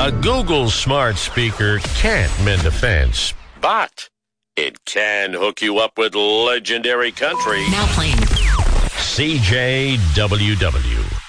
A Google smart speaker can't mend a fence, but it can hook you up with legendary country. Now playing CJWW.